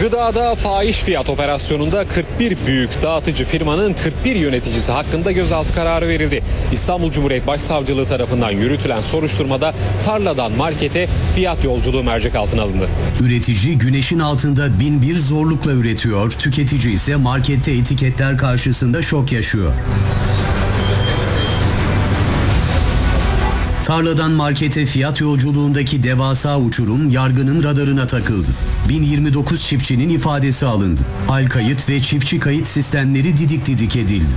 Gıdada fahiş fiyat operasyonunda 41 büyük dağıtıcı firmanın 41 yöneticisi hakkında gözaltı kararı verildi. İstanbul Cumhuriyet Başsavcılığı tarafından yürütülen soruşturmada tarladan markete fiyat yolculuğu mercek altına alındı. Üretici güneşin altında bin bir zorlukla üretiyor, tüketici ise markette etiketler karşısında şok yaşıyor. Tarladan markete fiyat yolculuğundaki devasa uçurum yargının radarına takıldı. 1029 çiftçinin ifadesi alındı. Hal kayıt ve çiftçi kayıt sistemleri didik didik edildi.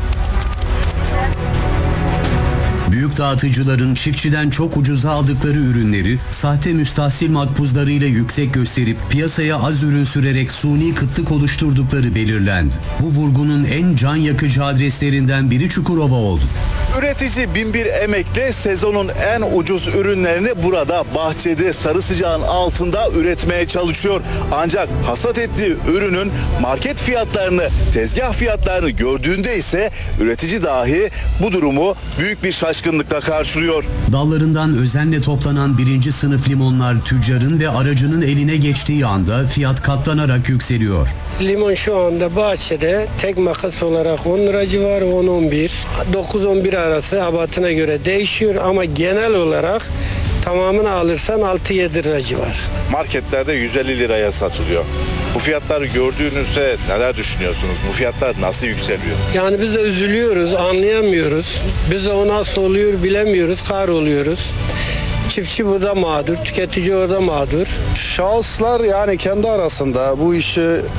Büyük dağıtıcıların çiftçiden çok ucuza aldıkları ürünleri sahte müstahsil makbuzlarıyla yüksek gösterip piyasaya az ürün sürerek suni kıtlık oluşturdukları belirlendi. Bu vurgunun en can yakıcı adreslerinden biri Çukurova oldu. Üretici binbir emekle sezonun en ucuz ürünlerini burada bahçede sarı sıcağın altında üretmeye çalışıyor. Ancak hasat ettiği ürünün market fiyatlarını, tezgah fiyatlarını gördüğünde ise üretici dahi bu durumu büyük bir şaşkınlıkla karşılıyor. Dallarından özenle toplanan birinci sınıf limonlar tüccarın ve aracının eline geçtiği anda fiyat katlanarak yükseliyor. Limon şu anda bahçede tek makas olarak 10 lira civarı, 10-11. 9-11 arası abatına göre değişiyor ama genel olarak tamamını alırsan 6-7 lira civar. Marketlerde 150 liraya satılıyor. Bu fiyatları gördüğünüzde neler düşünüyorsunuz? Bu fiyatlar nasıl yükseliyor? Yani biz de üzülüyoruz, anlayamıyoruz. Biz de o nasıl oluyor bilemiyoruz, kahroluyoruz. Çiftçi burada mağdur, tüketici orada mağdur. Şahıslar yani kendi arasında bu işi